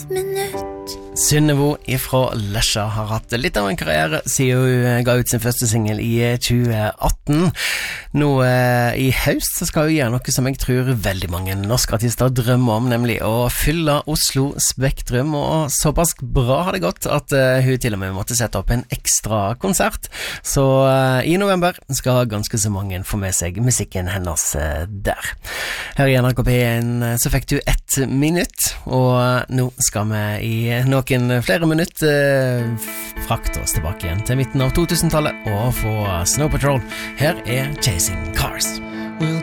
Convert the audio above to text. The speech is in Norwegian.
minutt. Synnevo ifra Lesja har hatt litt av en karriere siden hun ga ut sin første single i 2018. Nå i høst så skal hun gjøre noe som jeg tror veldig mange norske artister drømmer om, nemlig å fylle Oslo Spektrum, og såpass bra har det gått at hun til og med måtte sette opp en ekstra konsert. Så i november skal ganske så mange få med seg musikken hennes der. Her i NRK P1 så fikk du 1 minutt, og nå skal vi i noen flere minutter frakte oss tilbake igjen til midten av 2000-tallet og få Snow Patrol. Her er Chasing Cars. We'll